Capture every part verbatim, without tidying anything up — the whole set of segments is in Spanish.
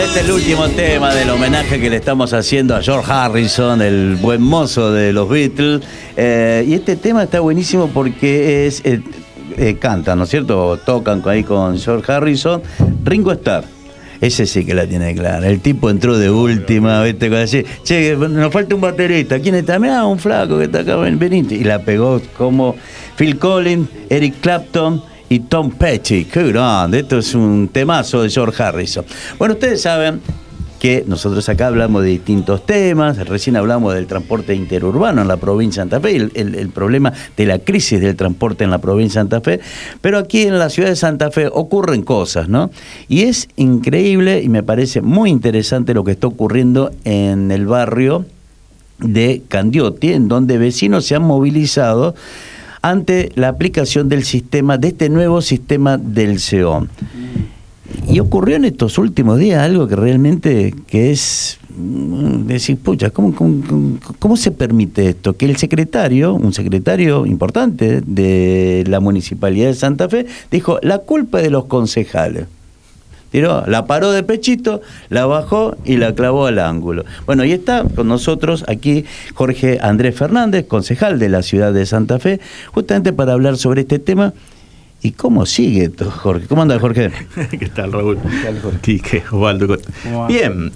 este es el último tema del homenaje que le estamos haciendo a George Harrison, el buen mozo de los Beatles. Eh, y este tema está buenísimo porque es eh, eh, cantan, ¿no es cierto? Tocan ahí con George Harrison. Ringo Starr, ese sí que la tiene clara. El tipo entró de última, ¿viste? Cuando decía, che, nos falta un baterista. ¿Quién está? Mirá, un flaco que está acá, venite. Y la pegó como Phil Collins, Eric Clapton y Tom Petty. ¡Qué grande! Esto es un temazo de George Harrison. Bueno, ustedes saben que nosotros acá hablamos de distintos temas. Recién hablamos del transporte interurbano en la provincia de Santa Fe, el, el, el problema de la crisis del transporte en la provincia de Santa Fe. Pero aquí en la ciudad de Santa Fe ocurren cosas, ¿no? Y es increíble y me parece muy interesante lo que está ocurriendo en el barrio de Candioti, en donde vecinos se han movilizado ante la aplicación del sistema, de este nuevo sistema del C E O. Y ocurrió en estos últimos días algo que realmente que es decir, pucha, ¿cómo, cómo, ¿cómo se permite esto? Que el secretario, un secretario importante de la Municipalidad de Santa Fe, dijo, la culpa es de los concejales. Tiró, la paró de pechito, la bajó y la clavó al ángulo. Bueno, y está con nosotros aquí Jorge Andrés Fernández, concejal de la ciudad de Santa Fe, justamente para hablar sobre este tema. ¿Y cómo sigue esto, Jorge? ¿Cómo anda, Jorge? ¿Qué tal, Raúl? ¿Qué tal, Jorge? Quique, Osvaldo. Bien,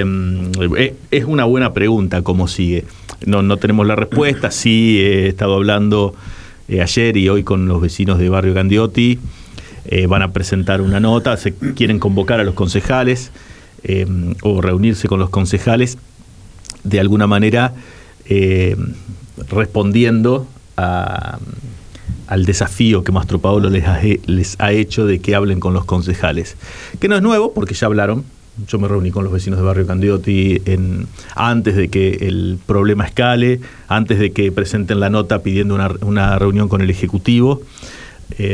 eh, es una buena pregunta cómo sigue. No, no tenemos la respuesta. Sí, he estado hablando eh, ayer y hoy con los vecinos de Barrio Candioti. Eh, van a presentar una nota, se quieren convocar a los concejales eh, o reunirse con los concejales de alguna manera eh, respondiendo a, al desafío que Mastro Paolo les ha, les ha hecho de que hablen con los concejales, que no es nuevo porque ya hablaron. Yo me reuní con los vecinos de Barrio Candioti en, antes de que el problema escale, antes de que presenten la nota pidiendo una, una reunión con el Ejecutivo. Eh,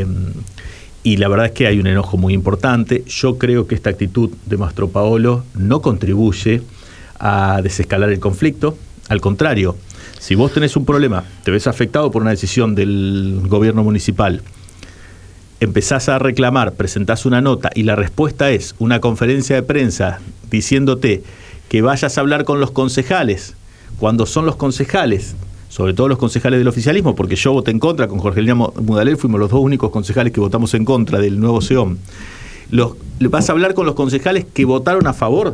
Y la verdad es que hay un enojo muy importante. Yo creo que esta actitud de Mastro Paolo no contribuye a desescalar el conflicto. Al contrario, si vos tenés un problema, te ves afectado por una decisión del gobierno municipal, empezás a reclamar, presentás una nota y la respuesta es una conferencia de prensa diciéndote que vayas a hablar con los concejales, cuando son los concejales, sobre todo los concejales del oficialismo, porque yo voté en contra, con Jorge Elías Mudalel fuimos los dos únicos concejales que votamos en contra del nuevo C E O M. Los, vas a hablar con los concejales que votaron a favor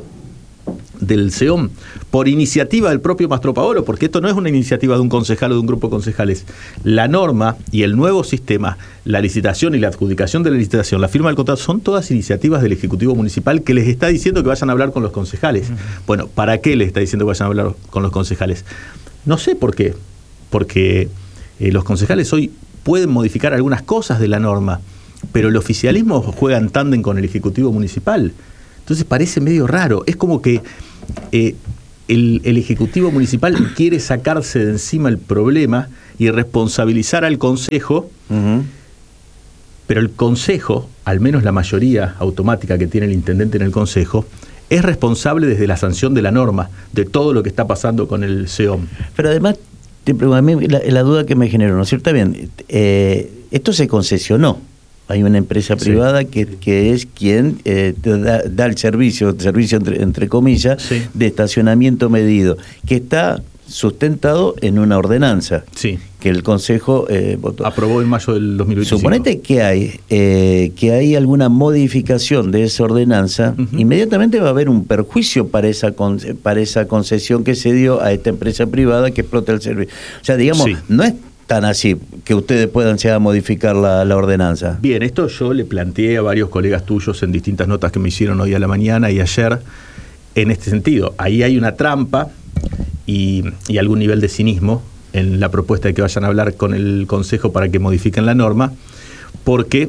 del C E O M por iniciativa del propio Mastro Paolo, porque esto no es una iniciativa de un concejal o de un grupo de concejales. La norma y el nuevo sistema, la licitación y la adjudicación de la licitación, la firma del contrato, son todas iniciativas del Ejecutivo Municipal que les está diciendo que vayan a hablar con los concejales. Uh-huh. Bueno, ¿para qué les está diciendo que vayan a hablar con los concejales? No sé por qué, porque eh, los concejales hoy pueden modificar algunas cosas de la norma, pero el oficialismo juega en tándem con el Ejecutivo Municipal. Entonces parece medio raro. Es como que eh, el, el Ejecutivo Municipal quiere sacarse de encima el problema y responsabilizar al Consejo, uh-huh. Pero el Consejo, al menos la mayoría automática que tiene el intendente en el Consejo, es responsable desde la sanción de la norma, de todo lo que está pasando con el C E O M. Pero además, a mí la, la duda que me generó, ¿no es cierto? Bien, eh, esto se concesionó. Hay una empresa privada sí. que, que es quien eh, da, da el servicio, servicio entre, entre comillas, sí. de estacionamiento medido, que está sustentado en una ordenanza sí. que el Consejo eh, votó. Aprobó en mayo del dos mil veinticinco. Suponete que hay eh, que hay alguna modificación de esa ordenanza, uh-huh. inmediatamente va a haber un perjuicio para esa con, para esa concesión que se dio a esta empresa privada que explota el servicio. O sea, digamos, sí. no es tan así que ustedes puedan llegar a modificar la, la ordenanza. Bien, esto yo le planteé a varios colegas tuyos en distintas notas que me hicieron hoy a la mañana y ayer en este sentido. Ahí hay una trampa y, y algún nivel de cinismo en la propuesta de que vayan a hablar con el Consejo para que modifiquen la norma, porque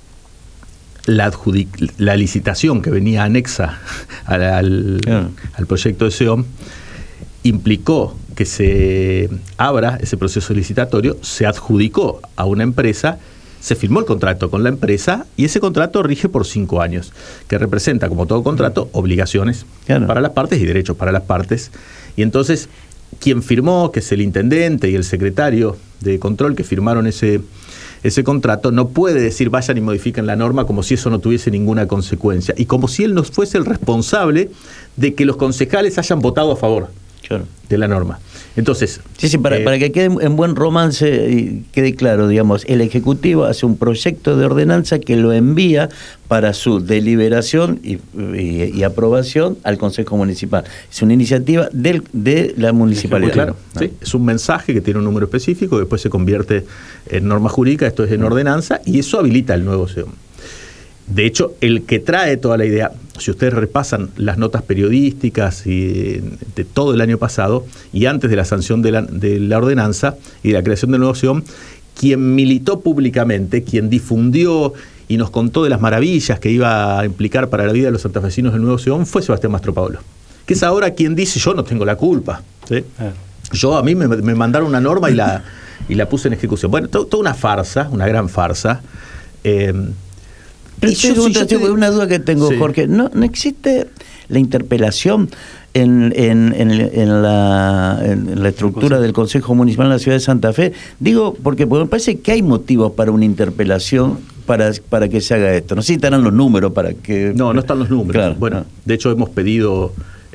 la, adjudic- la licitación que venía anexa al, al, yeah. al proyecto de C E O M implicó que se abra ese proceso licitatorio, se adjudicó a una empresa, se firmó el contrato con la empresa y ese contrato rige por cinco años, que representa, como todo contrato, obligaciones claro. para las partes y derechos para las partes. Y entonces, quien firmó, que es el intendente y el secretario de control que firmaron ese, ese contrato, no puede decir vayan y modifiquen la norma como si eso no tuviese ninguna consecuencia. Y como si él no fuese el responsable de que los concejales hayan votado a favor claro. de la norma. Entonces, sí, sí, para, eh, para que quede en buen romance y quede claro, digamos, el Ejecutivo hace un proyecto de ordenanza que lo envía para su deliberación y, y, y aprobación al Consejo Municipal. Es una iniciativa del, de la municipalidad. Claro, ¿no? Sí, es un mensaje que tiene un número específico, que después se convierte en norma jurídica, esto es en ordenanza, y eso habilita el nuevo C E O M. De hecho, el que trae toda la idea, si ustedes repasan las notas periodísticas y de todo el año pasado y antes de la sanción de la, de la ordenanza y de la creación del nuevo C E O M, quien militó públicamente, quien difundió y nos contó de las maravillas que iba a implicar para la vida de los santafesinos el nuevo C E O M fue Sebastián Mastropaolo, que es ahora quien dice yo no tengo la culpa, ¿sí? Ah. Yo a mí me, me mandaron una norma y la, y la puse en ejecución. Bueno, to, toda una farsa, una gran farsa. Eh, Pero yo, yo, yo te... una duda que tengo, sí. Jorge, ¿no, no existe la interpelación en, en, en, en, la, en la estructura del Consejo Municipal en la ciudad de Santa Fe? Digo, porque, porque me parece que hay motivos para una interpelación para, para que se haga esto. No sé si estarán los números para que... No, no están los números. Claro, bueno, no. De hecho hemos pedido...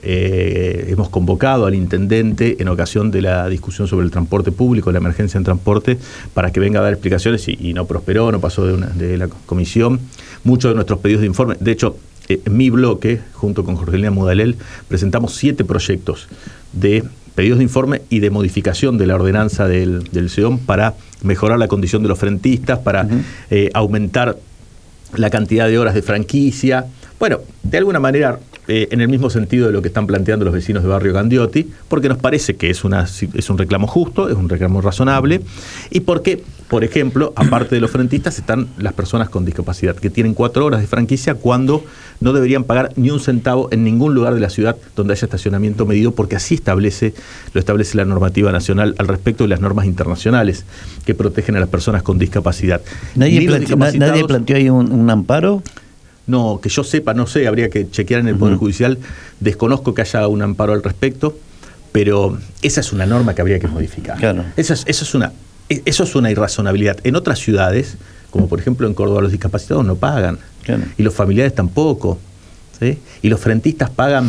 Eh, hemos convocado al intendente en ocasión de la discusión sobre el transporte público, la emergencia en transporte, para que venga a dar explicaciones y, y no prosperó, no pasó de, una, de la comisión. Muchos de nuestros pedidos de informe, de hecho, eh, en mi bloque, junto con Jorgelina Mudalel, presentamos siete proyectos de pedidos de informe y de modificación de la ordenanza del, del C E O M para mejorar la condición de los frentistas, para uh-huh. eh, aumentar la cantidad de horas de franquicia. Bueno, de alguna manera, eh, en el mismo sentido de lo que están planteando los vecinos de Barrio Gandiotti, porque nos parece que es, una, es un reclamo justo, es un reclamo razonable, y porque, por ejemplo, aparte de los frentistas, están las personas con discapacidad, que tienen cuatro horas de franquicia cuando no deberían pagar ni un centavo en ningún lugar de la ciudad donde haya estacionamiento medido, porque así establece, lo establece la normativa nacional al respecto de las normas internacionales que protegen a las personas con discapacidad. ¿Nadie, plante, ¿nadie planteó ahí un, un amparo? No, que yo sepa, no sé, habría que chequear en el Poder uh-huh. Judicial, desconozco que haya un amparo al respecto, pero esa es una norma que habría que modificar. Claro. Esa es, eso, es una, eso es una irrazonabilidad. En otras ciudades, como por ejemplo en Córdoba, los discapacitados no pagan, claro. y los familiares tampoco, ¿sí? Y los frentistas pagan,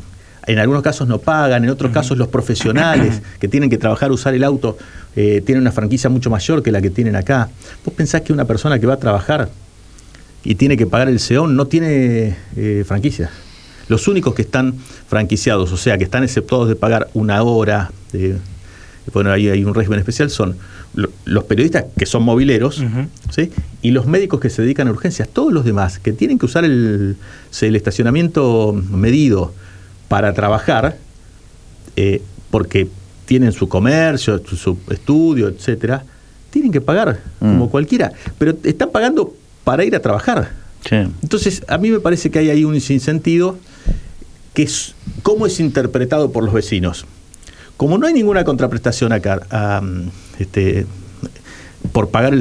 en algunos casos no pagan, en otros uh-huh. casos los profesionales que tienen que trabajar, usar el auto, eh, tienen una franquicia mucho mayor que la que tienen acá. ¿Vos pensás que una persona que va a trabajar y tiene que pagar el C E O M no tiene eh, franquicia? Los únicos que están franquiciados, o sea, que están exceptuados de pagar una hora, de, bueno, ahí hay un régimen especial, son lo, los periodistas que son mobileros, uh-huh. ¿sí? Y los médicos que se dedican a urgencias. Todos los demás que tienen que usar el, el estacionamiento medido para trabajar, eh, porque tienen su comercio, su, su estudio, etcétera, tienen que pagar, uh-huh. como cualquiera, pero están pagando para ir a trabajar. Sí. Entonces, a mí me parece que hay ahí un sinsentido, que es cómo es interpretado por los vecinos. Como no hay ninguna contraprestación acá, a, este, por pagar el